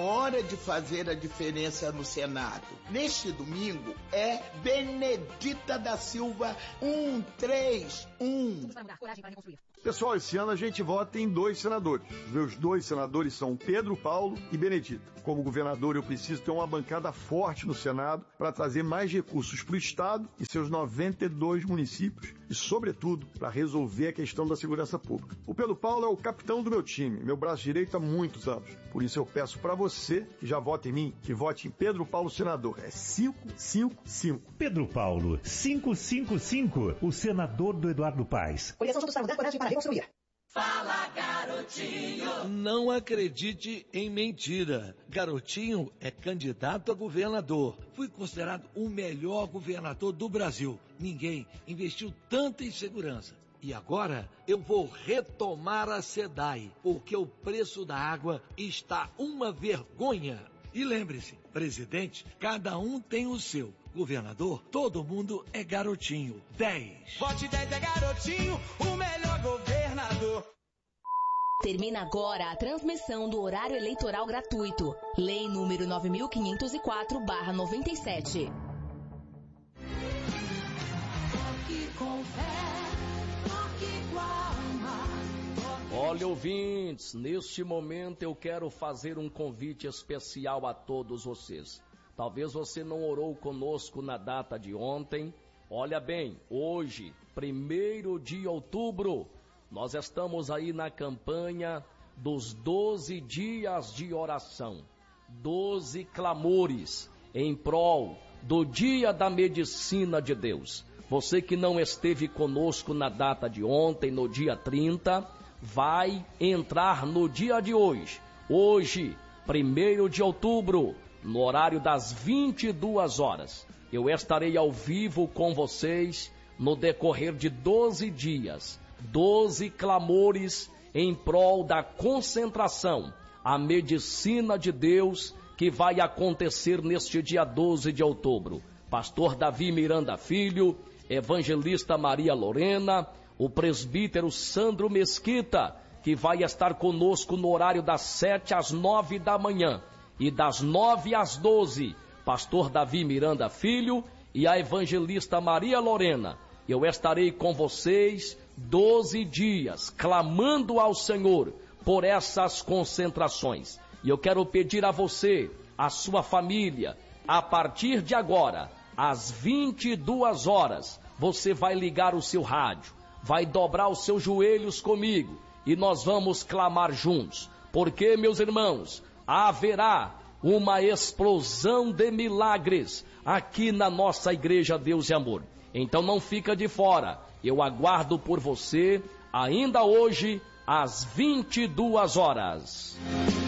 hora de fazer a diferença no Senado. Neste domingo é Benedita da Silva 131. Pessoal, esse ano a gente vota em 2 senadores. Meus 2 senadores são Pedro Paulo e Benedita. Como governador, eu preciso ter uma bancada forte no Senado para trazer mais recursos para o Estado e seus 92 municípios e, sobretudo, para resolver a questão da segurança pública. O Pedro Paulo é o capitão do meu time, meu braço direito há muitos anos. Por isso eu peço para você, que já vota em mim, que vote em Pedro Paulo senador. É 555. Pedro Paulo, 555, o senador do Eduardo Paes. Coligação Juntos para Mudar, coragem para reconstruir. Fala, garotinho! Não acredite em mentira. Garotinho é candidato a governador. Fui considerado o melhor governador do Brasil. Ninguém investiu tanto em segurança. E agora eu vou retomar a SEDAI, porque o preço da água está uma vergonha. E lembre-se, presidente, cada um tem o seu. Governador, todo mundo é garotinho. 10. Vote 10 é garotinho, o melhor governador. Termina agora a transmissão do horário eleitoral gratuito. Lei número 9504/97. Olha, ouvintes, neste momento eu quero fazer um convite especial a todos vocês. Talvez você não orou conosco na data de ontem. Olha bem, hoje, 1º de outubro, nós estamos aí na campanha dos 12 dias de oração, 12 clamores em prol do Dia da Medicina de Deus. Você que não esteve conosco na data de ontem, no dia 30, vai entrar no dia de hoje. Hoje, 1º de outubro, no horário das 22 horas. Eu estarei ao vivo com vocês no decorrer de 12 dias. 12 clamores em prol da concentração, a medicina de Deus, que vai acontecer neste dia 12 de outubro. Pastor Davi Miranda Filho, evangelista Maria Lorena, o presbítero Sandro Mesquita, que vai estar conosco no horário das 7 às 9 da manhã e das 9 às 12, pastor Davi Miranda Filho e a evangelista Maria Lorena. Eu estarei com vocês 12 dias, clamando ao Senhor por essas concentrações. E eu quero pedir a você, a sua família, a partir de agora, às 22 horas, você vai ligar o seu rádio, vai dobrar os seus joelhos comigo e nós vamos clamar juntos. Porque, meus irmãos, haverá uma explosão de milagres aqui na nossa Igreja Deus e Amor. Então não fica de fora. Eu aguardo por você ainda hoje às 22 horas.